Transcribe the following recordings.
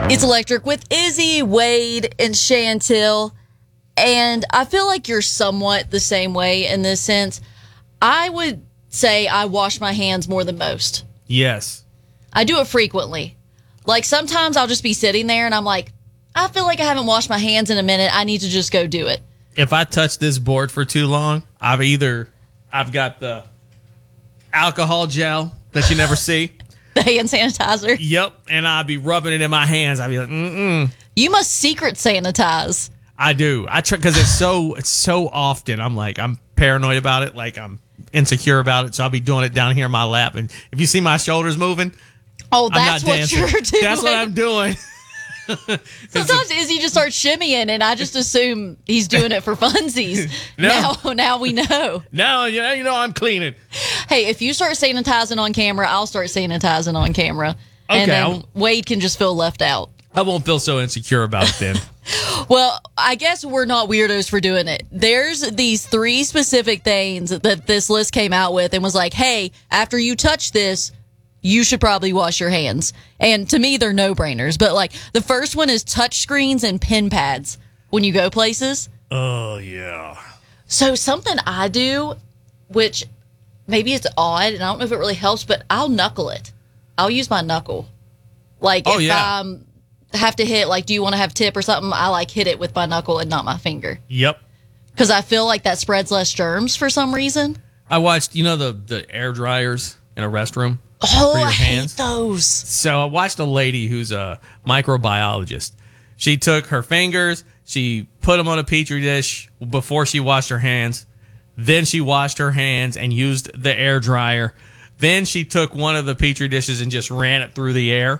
It's Electric with Izzy, Wade, and Chantel. And I feel like you're somewhat the same way in this sense. I would say I wash my hands more than most. Yes. I do it frequently. Like sometimes I'll just be sitting there and I'm like, I feel like I haven't washed my hands in a minute. I need to just go do it. If I touch this board for too long, I've got the alcohol gel that you never see. The hand sanitizer. Yep, and I'd be rubbing it in my hands. I'd be like, You must secret sanitize. I do. I try because it's so often. I'm paranoid about it. Like I'm insecure about it. So I'll be doing it down here in my lap. And if you see my shoulders moving, oh, that's what dancing. you're doing. That's what I'm doing. Sometimes Izzy just starts shimmying, and I just assume he's doing it for funsies. No. Now we know. Now you know I'm cleaning. Hey, if you start sanitizing on camera, I'll start sanitizing on camera. Okay, And then Wade can just feel left out. I won't feel so insecure about it then. Well, I guess we're not weirdos for doing it. There's these 3 specific things that this list came out with and was like, hey, after you touch this, you should probably wash your hands. And to me, they're no-brainers. But like the first one is touch screens and pen pads when you go places. Oh, yeah. So something I do, which maybe it's odd, and I don't know if it really helps, but I'll knuckle it. I'll use my knuckle. Like if I have to hit, like, do you want to have tip or something? I like hit it with my knuckle and not my finger. Yep. Because I feel like that spreads less germs for some reason. I watched, the air dryers in a restroom. Oh, for your I hands. hate those. So I watched a lady who's a microbiologist. She took her fingers, she put them on a petri dish before she washed her hands. Then she washed her hands and used the air dryer. Then she took one of the petri dishes and just ran it through the air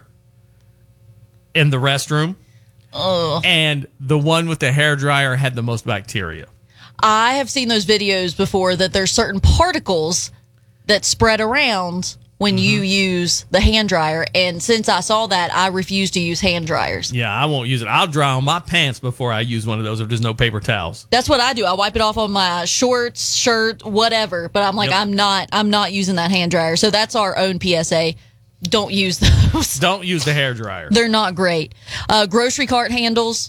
in the restroom. Oh. And the one with the hair dryer had the most bacteria. I have seen those videos before that there's certain particles that spread around when you use the hand dryer. And since I saw that, I refuse to use hand dryers. Yeah, I won't use it. I'll dry on my pants before I use one of those if there's no paper towels. That's what I do. I wipe it off on my shorts, shirt, whatever. But I'm like, Yep. I'm not using that hand dryer. So that's our own PSA. Don't use those. Don't use the hair dryer. They're not great. Grocery cart handles.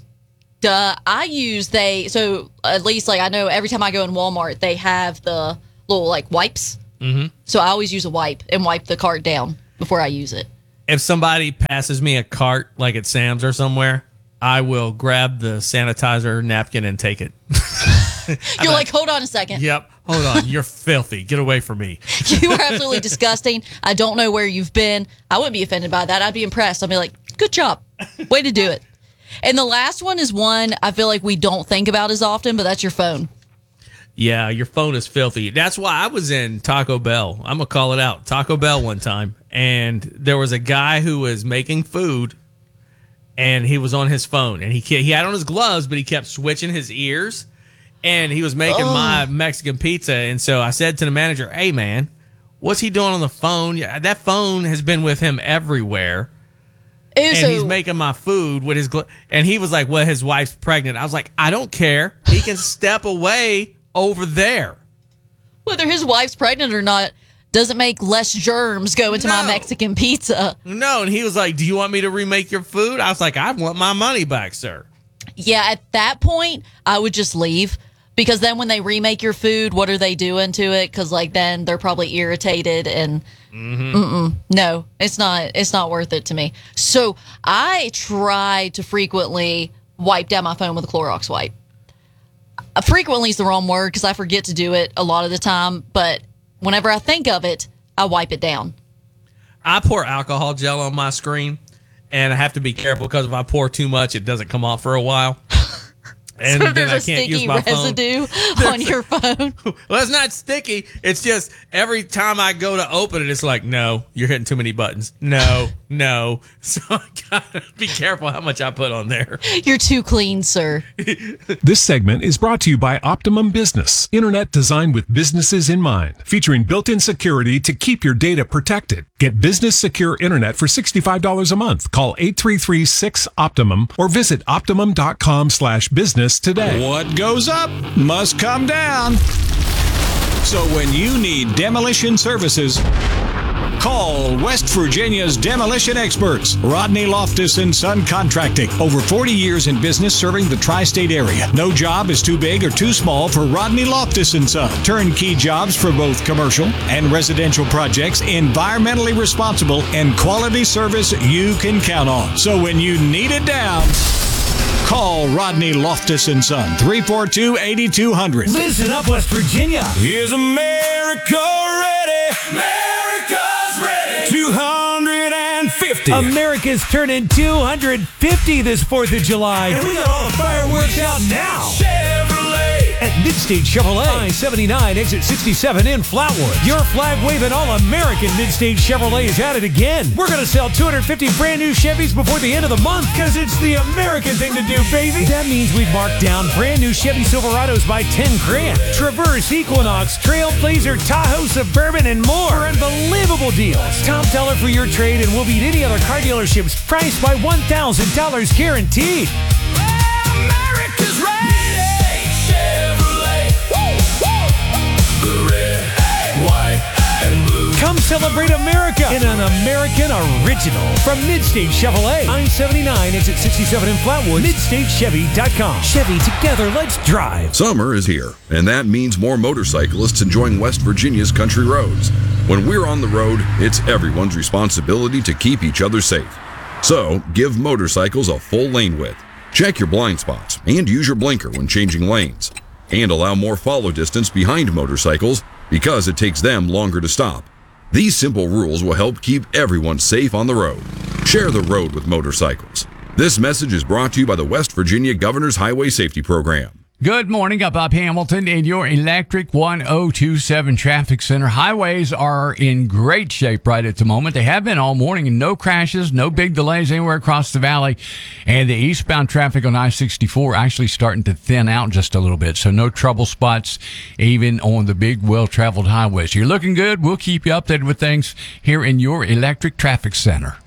So at least like I know every time I go in Walmart, they have the little like wipes. Mm-hmm. So I always use a wipe and wipe the cart down before I use it. If somebody passes me a cart like at Sam's or somewhere, I will grab the sanitizer napkin and take it. You're like, hold on a second. Yep. Hold on. You're filthy. Get away from me. You are absolutely disgusting. I don't know where you've been. I wouldn't be offended by that. I'd be impressed. I'd be like, good job. Way to do it. And the last one is one I feel like we don't think about as often, but that's your phone. Yeah, your phone is filthy. That's why I was in Taco Bell. I'm going to call it out. Taco Bell one time. And there was a guy who was making food, and he was on his phone. And he had on his gloves, but he kept switching his ears. And he was making my Mexican pizza. And so I said to the manager, hey, man, what's he doing on the phone? Yeah, that phone has been with him everywhere. And he's making my food with his and he was like, well, his wife's pregnant. I was like, I don't care. He can step away over there. Whether his wife's pregnant or not doesn't make less germs go into my Mexican pizza. No, and he was like, do you want me to remake your food? I was like, I want my money back, sir. Yeah, at that point, I would just leave. Because then when they remake your food, what are they doing to it? Because like then they're probably irritated and no, it's not worth it to me. So I try to frequently wipe down my phone with a Clorox wipe. Frequently is the wrong word because I forget to do it a lot of the time. But whenever I think of it, I wipe it down. I pour alcohol gel on my screen, and I have to be careful because if I pour too much, it doesn't come off for a while. And so then there's I a can't use sticky my residue on your phone. Well, it's not sticky. It's just every time I go to open it, it's like, no, you're hitting too many buttons. No. So I gotta be careful how much I put on there. You're too clean, sir. This segment is brought to you by Optimum Business, internet designed with businesses in mind, featuring built-in security to keep your data protected. Get business secure internet for $65 a month. Call 833-6-OPTIMUM or visit optimum.com/business today. What goes up must come down. So when you need demolition services, Call West Virginia's demolition experts, Rodney Loftus and Son Contracting. Over 40 years in business serving the tri-state area. No job is too big or too small for Rodney Loftus and Son. Turnkey jobs for both commercial and residential projects, environmentally responsible and quality service you can count on. So when you need it down, call Rodney Loftus and Son, 342-8200. Listen up, West Virginia. Is America ready? America's ready. 250. America's turning 250 this 4th of July. And we got all the fireworks out now. Chevrolet. At Midstate Chevrolet, I-79, exit 67 in Flatwood. Your flag-waving all-American Midstate Chevrolet is at it again. We're going to sell 250 brand-new Chevys before the end of the month because it's the American thing to do, baby. That means we've marked down brand-new Chevy Silverados by 10 grand. Traverse, Equinox, Trailblazer, Tahoe, Suburban, and more for unbelievable deals. Top dollar for your trade and we'll beat any other car dealerships priced by $1,000 guaranteed. America's ready. Come celebrate America in an American original from Midstate Chevrolet. I-79, exit 67 in Flatwood. MidstateChevy.com. Chevy, together, let's drive. Summer is here, and that means more motorcyclists enjoying West Virginia's country roads. When we're on the road, it's everyone's responsibility to keep each other safe. So, give motorcycles a full lane width. Check your blind spots and use your blinker when changing lanes. And allow more follow distance behind motorcycles because it takes them longer to stop. These simple rules will help keep everyone safe on the road. Share the road with motorcycles. This message is brought to you by the West Virginia Governor's Highway Safety Program. Good morning. I'm Bob Hamilton in your Electric 1027 Traffic Center. Highways are in great shape right at the moment. They have been all morning, and no crashes, no big delays anywhere across the valley. And the eastbound traffic on I-64 actually starting to thin out just a little bit. So no trouble spots even on the big, well-traveled highways. You're looking good. We'll keep you updated with things here in your Electric Traffic Center.